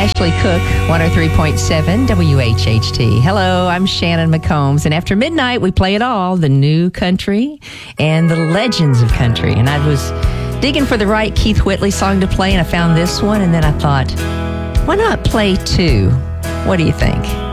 Ashley Cook, 103.7 WHHT. Hello, I'm Shannon McCombs, and after midnight, we play it all, the new country and the legends of country. And I was digging for the right Keith Whitley song to play, and I found this one, and then I thought, why not play two? What do you think?